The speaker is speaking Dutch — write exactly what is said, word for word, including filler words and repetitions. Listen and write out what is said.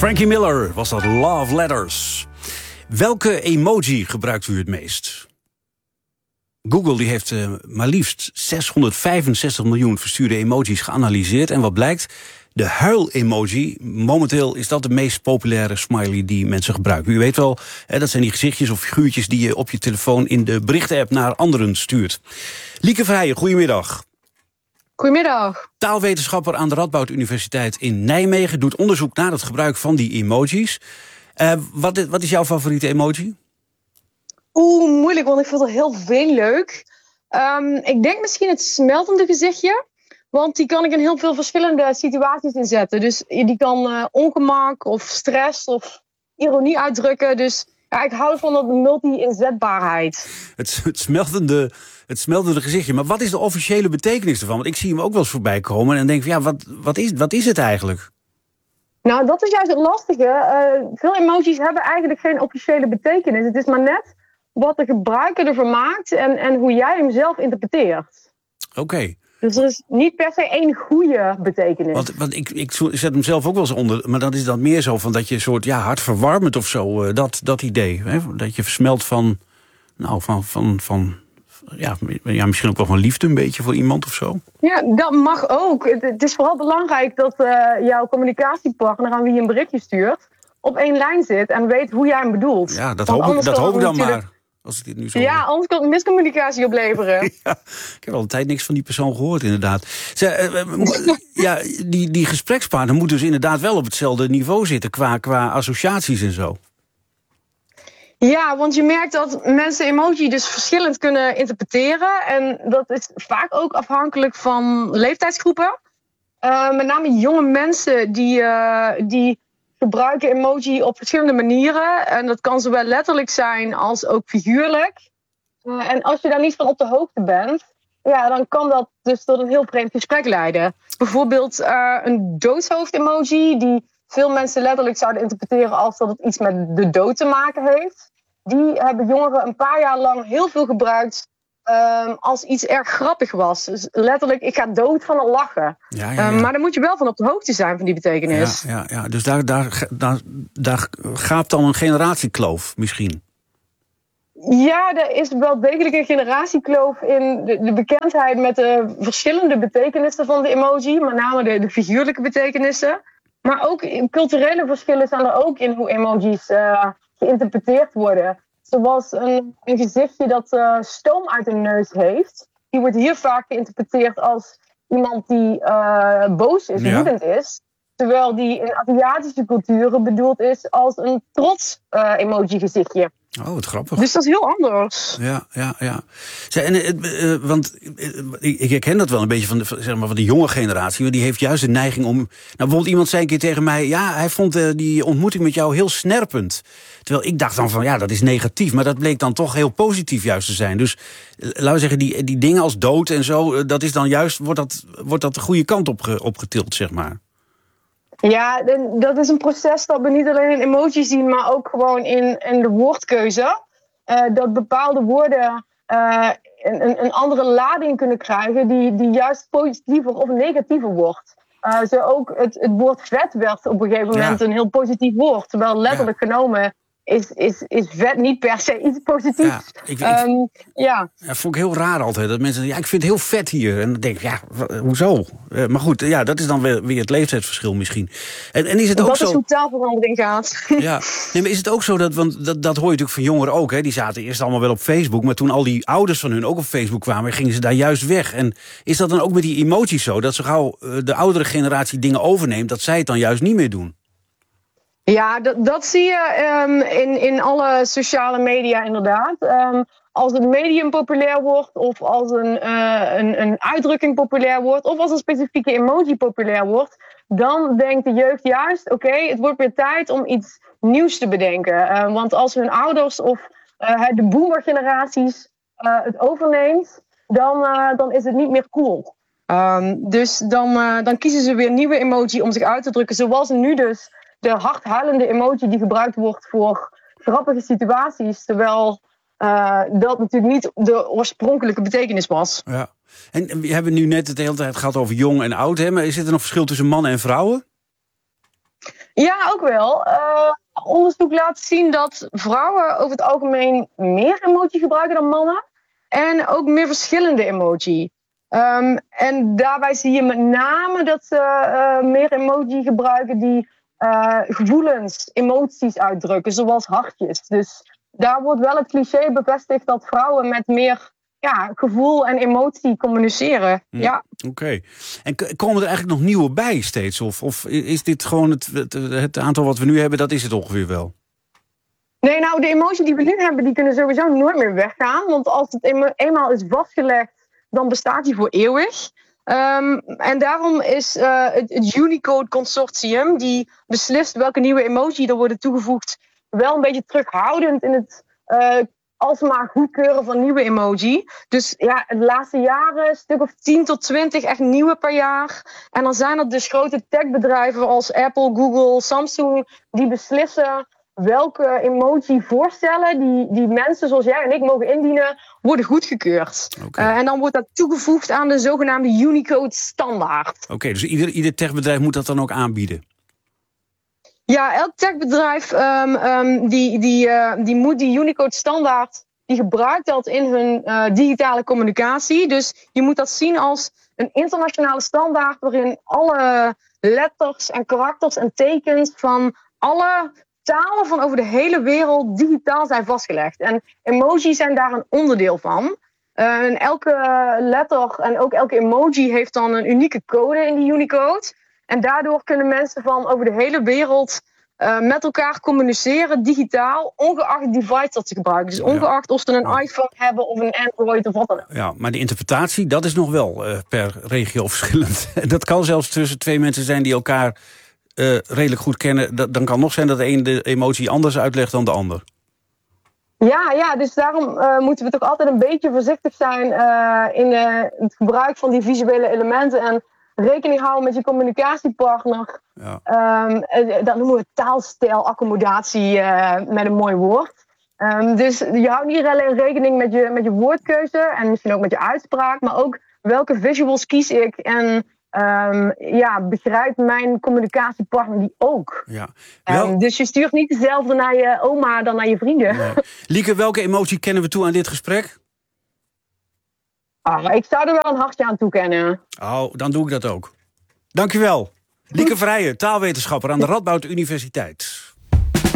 Frankie Miller was dat, Love Letters. Welke emoji gebruikt u het meest? Google die heeft uh, maar liefst zeshonderdvijfenzestig miljoen verstuurde emojis geanalyseerd. En wat blijkt? De huil-emoji. Momenteel is dat de meest populaire smiley die mensen gebruiken. U weet wel, hè, dat zijn die gezichtjes of figuurtjes die je op je telefoon in de berichten-app naar anderen stuurt. Lieke Vrijen, goedemiddag. Goedemiddag. Taalwetenschapper aan de Radboud Universiteit in Nijmegen doet onderzoek naar het gebruik van die emojis. Uh, wat, is, wat is jouw favoriete emoji? Oeh, moeilijk, want ik vind er heel veel leuk. Um, ik denk misschien het smeltende gezichtje. Want die kan ik in heel veel verschillende situaties inzetten. Dus die kan uh, ongemak of stress of ironie uitdrukken. Dus ja, ik hou van dat multi-inzetbaarheid. Het, het, smeltende, het smeltende gezichtje. Maar wat is de officiële betekenis ervan? Want ik zie hem ook wel eens voorbij komen en denk van ja, wat, wat, is, wat is het eigenlijk? Nou, dat is juist het lastige. Uh, veel emojis hebben eigenlijk geen officiële betekenis. Het is maar net wat de gebruiker ervan maakt en, en hoe jij hem zelf interpreteert. Oké. Okay. Dus er is niet per se één goede betekenis. Want, want ik, ik zet hem zelf ook wel eens onder, maar dan is dat meer zo van dat je een soort ja, hartverwarmend of zo, uh, dat, dat idee. Hè? Dat je versmelt van, nou, van, van, van ja, ja, misschien ook wel van liefde een beetje voor iemand of zo. Ja, dat mag ook. Het, het is vooral belangrijk dat uh, jouw communicatiepartner aan wie je een berichtje stuurt op één lijn zit en weet hoe jij hem bedoelt. Ja, dat hoop ik, dat hoop ik dan natuurlijk... maar. Als ik dit nu zo ja, hoor. Anders kan het miscommunicatie opleveren. Ja, ik heb al een tijd niks van die persoon gehoord, inderdaad. Zij, uh, ja, die, die gesprekspartner moet dus inderdaad wel op hetzelfde niveau zitten qua, qua associaties en zo. Ja, want je merkt dat mensen emoji dus verschillend kunnen interpreteren. En dat is vaak ook afhankelijk van leeftijdsgroepen. Uh, met name jonge mensen die... Uh, die gebruiken emoji op verschillende manieren. En dat kan zowel letterlijk zijn als ook figuurlijk. Uh, en als je daar niet van op de hoogte bent, ja, dan kan dat dus tot een heel vreemd gesprek leiden. Bijvoorbeeld uh, een doodshoofd-emoji, die veel mensen letterlijk zouden interpreteren als dat het iets met de dood te maken heeft. Die hebben jongeren een paar jaar lang heel veel gebruikt Um, als iets erg grappig was. Dus letterlijk, ik ga dood van het lachen. Ja, ja, ja. Um, maar dan moet je wel van op de hoogte zijn van die betekenis. Ja, ja, ja. Dus daar, daar, daar, daar gaapt dan een generatiekloof misschien. Ja, er is wel degelijk een generatiekloof in de, de bekendheid met de verschillende betekenissen van de emoji. Met name de, de figuurlijke betekenissen. Maar ook culturele verschillen zijn er ook in hoe emojis uh, geïnterpreteerd worden. Zoals een, een gezichtje dat uh, stoom uit de neus heeft. Die wordt hier vaak geïnterpreteerd als iemand die uh, boos is, ja. woedend is. Terwijl die in Aziatische culturen bedoeld is als een trots uh, emoji gezichtje. Oh, wat grappig. Dus dat is heel anders. Ja, ja, ja. Zij, en, uh, uh, want uh, ik herken dat wel een beetje van de, zeg maar, van de jonge generatie. Want die heeft juist de neiging om... Nou, bijvoorbeeld iemand zei een keer tegen mij... ja, hij vond uh, die ontmoeting met jou heel snerpend. Terwijl ik dacht dan van, ja, dat is negatief. Maar dat bleek dan toch heel positief juist te zijn. Dus uh, laten we zeggen, die, die dingen als dood en zo... Uh, dat is dan juist, wordt dat, wordt dat de goede kant op ge, opgetild, zeg maar. Ja, dat is een proces dat we niet alleen in emojis zien, maar ook gewoon in, in de woordkeuze. Uh, dat bepaalde woorden uh, een, een andere lading kunnen krijgen die, die juist positiever of negatiever wordt. Uh, zo ook het, het woord vet werd op een gegeven moment ja. een heel positief woord. Terwijl letterlijk ja. genomen is, is, is vet niet per se iets positiefs. Ja, ik, ik, um, ja. Dat vond ik heel raar altijd. Dat mensen ja, ik vind het heel vet hier. En dan denk ik, ja, hoezo? Uh, maar goed, ja, dat is dan weer, weer het leeftijdsverschil misschien. En, en is het ook dat zo... is hoe taalverandering gaat. Ja, nee, maar is het ook zo, dat, want dat, dat hoor je natuurlijk van jongeren ook. Hè? Die zaten eerst allemaal wel op Facebook. Maar toen al die ouders van hun ook op Facebook kwamen, gingen ze daar juist weg. En is dat dan ook met die emojis zo? Dat zo gauw uh, de oudere generatie dingen overneemt, dat zij het dan juist niet meer doen? Ja, dat, dat zie je um, in, in alle sociale media inderdaad. Um, als een medium populair wordt, of als een, uh, een, een uitdrukking populair wordt, of als een specifieke emoji populair wordt, dan denkt de jeugd juist, oké, okay, het wordt weer tijd om iets nieuws te bedenken. Uh, want als hun ouders of uh, de boomer-generaties uh, het overneemt, dan, uh, dan is het niet meer cool. Um, dus dan, uh, dan kiezen ze weer nieuwe emoji om zich uit te drukken, zoals nu dus de hardhuilende emoji die gebruikt wordt voor grappige situaties. Terwijl uh, dat natuurlijk niet de oorspronkelijke betekenis was. Ja. En we hebben nu net het de hele tijd gehad over jong en oud. Hè? Maar is er nog verschil tussen mannen en vrouwen? Ja, ook wel. Uh, onderzoek laat zien dat vrouwen over het algemeen meer emoji gebruiken dan mannen. En ook meer verschillende emoji. Um, en daarbij zie je met name dat ze uh, meer emoji gebruiken die uh, gevoelens, emoties uitdrukken, zoals hartjes. Dus daar wordt wel het cliché bevestigd dat vrouwen met meer ja, gevoel en emotie communiceren. Hm, ja. Oké. Okay. En k- komen er eigenlijk nog nieuwe bij steeds? Of, of is dit gewoon het, het, het aantal wat we nu hebben, dat is het ongeveer wel? Nee, nou, de emoties die we nu hebben, die kunnen sowieso nooit meer weggaan. Want als het eenmaal, eenmaal is vastgelegd, dan bestaat die voor eeuwig. Um, en daarom is uh, het, het Unicode Consortium, die beslist welke nieuwe emoji er worden toegevoegd, wel een beetje terughoudend in het uh, alsmaar goedkeuren van nieuwe emoji. Dus ja, de laatste jaren een stuk of tien tot twintig echt nieuwe per jaar. En dan zijn er dus grote techbedrijven als Apple, Google, Samsung, die beslissen welke emoji-voorstellen die, die mensen zoals jij en ik mogen indienen, worden goedgekeurd. Okay. Uh, en dan wordt dat toegevoegd aan de zogenaamde Unicode standaard. Oké, okay, dus ieder, ieder techbedrijf moet dat dan ook aanbieden? Ja, elk techbedrijf um, um, die, die, uh, die moet die Unicode standaard, die gebruikt dat in hun uh, digitale communicatie. Dus je moet dat zien als een internationale standaard waarin alle letters en karakters en tekens van alle talen van over de hele wereld digitaal zijn vastgelegd. En emoji zijn daar een onderdeel van. Uh, en elke letter en ook elke emoji heeft dan een unieke code in die Unicode. En daardoor kunnen mensen van over de hele wereld uh, met elkaar communiceren digitaal, ongeacht het device dat ze gebruiken. Dus ongeacht of ze een ja. iPhone hebben of een Android of wat dan ook. Ja, maar de interpretatie, dat is nog wel uh, per regio verschillend. Dat kan zelfs tussen twee mensen zijn die elkaar Uh, redelijk goed kennen. Dat, dan kan nog zijn dat de een de emotie anders uitlegt dan de ander. Ja, ja, dus daarom uh, moeten we toch altijd een beetje voorzichtig zijn uh, in uh, het gebruik van die visuele elementen en rekening houden met je communicatiepartner. Ja. Um, dat noemen we taalstijlaccommodatie uh, met een mooi woord. Um, dus je houdt niet alleen rekening met je, met je woordkeuze en misschien ook met je uitspraak, maar ook welke visuals kies ik en Um, ja, begrijpt mijn communicatiepartner die ook. Ja. Wel... Um, dus je stuurt niet dezelfde naar je oma dan naar je vrienden. Nee. Lieke, welke emotie kennen we toe aan dit gesprek? Ah, ik zou er wel een hartje aan toekennen. Oh, dan doe ik dat ook. Dankjewel. Lieke Vrijen, taalwetenschapper aan de Radboud Universiteit.